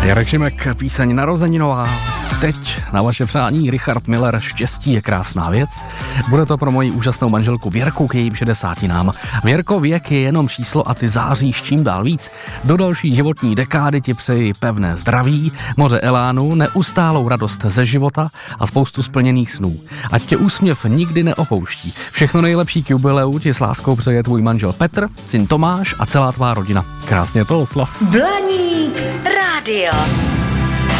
Jarek Šimek, píseň narozeninová. Teď na vaše přání Richard Miller, štěstí je krásná věc. Bude to pro moji úžasnou manželku Věrku k jejím 60. Věrko, věk je jenom číslo a ty záříš čím dál víc. Do další životní dekády ti přeji pevné zdraví, moře elánu, neustálou radost ze života a spoustu splněných snů. Ať tě úsměv nikdy neopouští. Všechno nejlepší k jubileu ti s láskou přeje tvůj manžel Petr, syn Tomáš a celá tvá rodina. Krásně to oslav. Blaník rádio.